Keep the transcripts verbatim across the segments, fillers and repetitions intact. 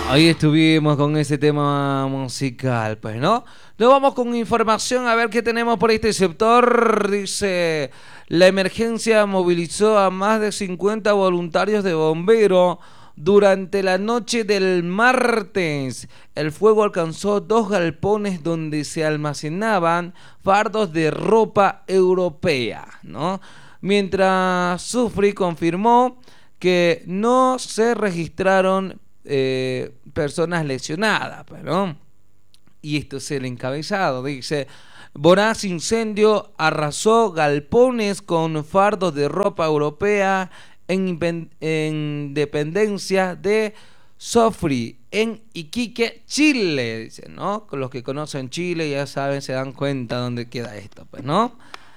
Ahí estuvimos con ese tema musical, pues, ¿no? Nos vamos con información a ver qué tenemos por este sector. Dice, la emergencia movilizó a más de cincuenta voluntarios de bomberos durante la noche del martes. El fuego alcanzó dos galpones donde se almacenaban fardos de ropa europea, ¿no? Mientras Sufri confirmó que no se registraron eh, personas lesionadas, ¿no? Y esto es el encabezado, dice, voraz incendio arrasó galpones con fardos de ropa europea en, en dependencia de Sofri, en Iquique, Chile, dice, ¿no? Con los que conocen Chile ya saben, se dan cuenta dónde queda esto, pues, ¿no?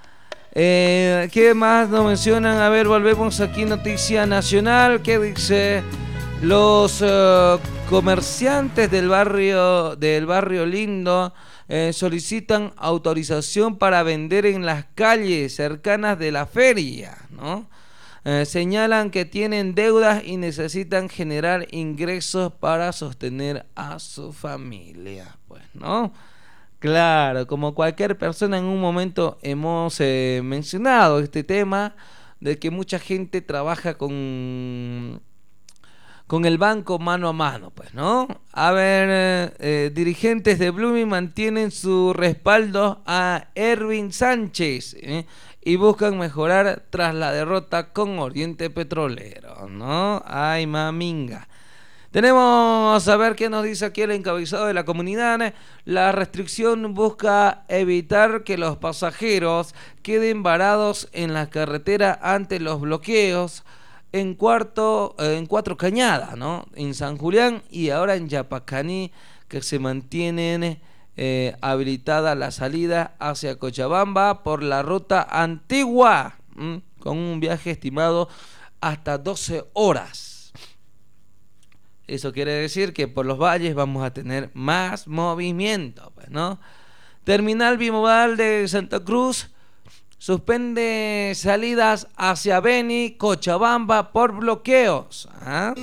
Eh, ¿Qué más nos mencionan? A ver, volvemos aquí, noticia nacional, que dice, los uh, comerciantes del barrio, del barrio Lindo eh, solicitan autorización para vender en las calles cercanas de la feria, ¿no? Eh, señalan que tienen deudas y necesitan generar ingresos para sostener a su familia, pues, ¿no? Claro, como cualquier persona en un momento hemos eh, mencionado este tema de que mucha gente trabaja con, con el banco mano a mano, pues, ¿no? A ver, eh, eh, dirigentes de Blooming mantienen su respaldo a Erwin Sánchez, ¿eh? Y buscan mejorar tras la derrota con Oriente Petrolero, ¿no? Ay, maminga. Tenemos a ver qué nos dice aquí el encabezado de la comunidad. La restricción busca evitar que los pasajeros queden varados en la carretera ante los bloqueos en, cuarto, en Cuatro Cañadas, ¿no? En San Julián y ahora en Yapacaní, que se mantienen eh, habilitada la salida hacia Cochabamba por la ruta antigua, ¿m? Con un viaje estimado hasta doce horas. Eso quiere decir que por los valles vamos a tener más movimiento, pues, ¿no? Terminal bimodal de Santa Cruz suspende salidas hacia Beni, Cochabamba por bloqueos. ¿Ah?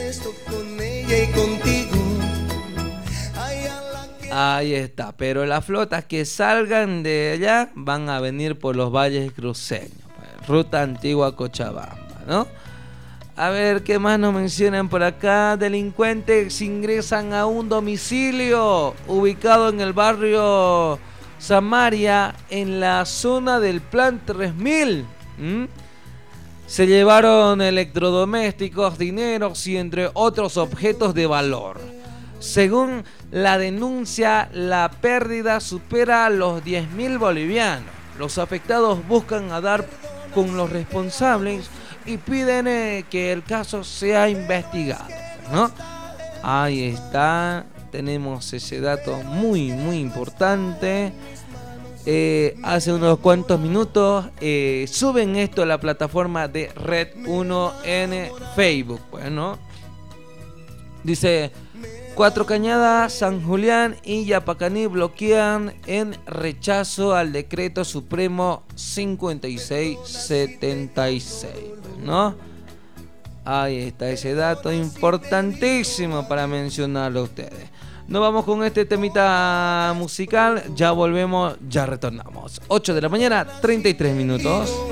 Ahí está, pero las flotas que salgan de allá van a venir por los valles cruceños, pues, ruta antigua Cochabamba, ¿no? A ver, ¿qué más nos mencionan por acá? Delincuentes ingresan a un domicilio ubicado en el barrio Samaria, en la zona del Plan tres mil. ¿Mm? Se llevaron electrodomésticos, dineros y entre otros objetos de valor. Según la denuncia, la pérdida supera los diez mil bolivianos. Los afectados buscan a dar con los responsables y piden eh, que el caso sea investigado, ¿no? Ahí está, tenemos ese dato muy, muy importante. Eh, hace unos cuantos minutos eh, suben esto a la plataforma de Red uno en Facebook, pues, ¿no? Dice, Cuatro Cañadas, San Julián y Yapacaní bloquean en rechazo al decreto supremo cincuenta y seis setenta y seis, ¿no? Ahí está ese dato importantísimo para mencionarlo a ustedes. Nos vamos con este temita musical, ya volvemos, ya retornamos. ocho de la mañana, treinta y tres minutos.